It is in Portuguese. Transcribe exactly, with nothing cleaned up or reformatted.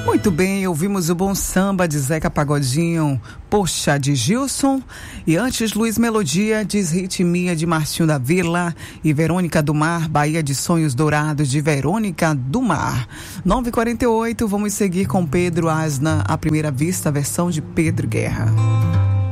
Muito bem, ouvimos o Bom Samba de Zeca Pagodinho, Poxa, de Gilson. E antes, Luiz Melodia, Desritmia, de Martinho da Vila. E Verônica do Mar, Bahia de Sonhos Dourados, de Verônica do Mar. nove e quarenta e oito, vamos seguir com Pedro Asna, A Primeira Vista, versão de Pedro Guerra.